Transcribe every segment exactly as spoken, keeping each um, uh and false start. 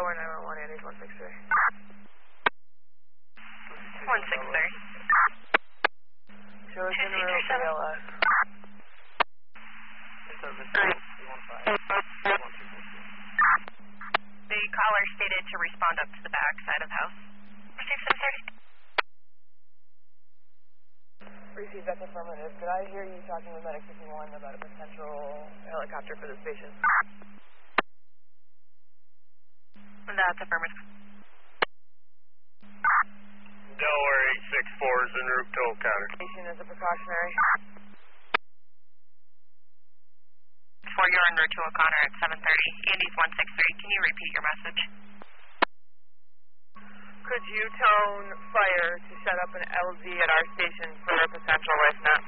Tower nine one one, Andy's one six three. one six three. Show us in the room for L S. The caller stated to respond up to the back side of the house. Receive seven thirty. Receive, that's affirmative. Could I hear you talking with Medic fifty-one about a potential helicopter for this patient? That's affirmative. Delaware eight six four is en route to O'Connor. Patient is a precautionary. For you're en route to O'Connor at seven thirty. Andy's one six three. Can you repeat your message? Could you tone fire to set up an L Z at our station for a potential life net?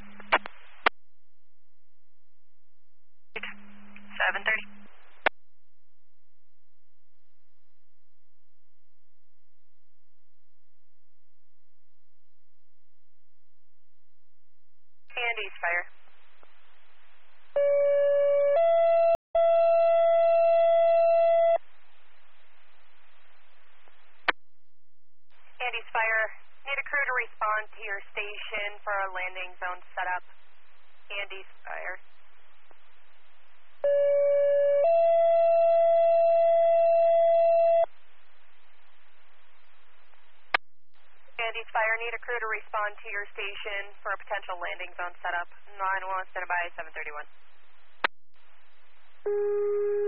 seven thirty. Andy's fire. Andy's fire. Need a crew to respond to your station for a landing zone setup. Andy's fire. Andy's fire. Need a crew to respond to your station for a potential landing zone setup. nine one one, stand by, seven thirty-one.